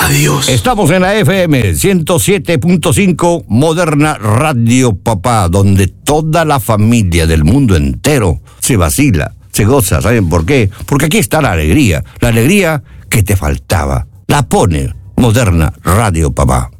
Adiós. Estamos en la FM 107.5 Moderna Radio Papá, donde toda la familia del mundo entero se vacila, se goza. ¿Saben por qué? Porque aquí está la alegría que te faltaba. La pone Moderna Radio Papá.